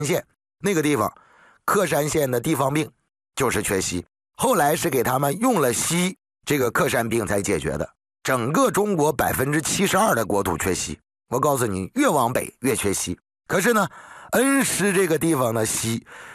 县那个地方，克山县的地方病就是缺硒，后来是给他们用了硒，这个克山病才解决的。整个中国72%的国土缺硒，我告诉你，越往北越缺硒。可是呢，恩施这个地方的硒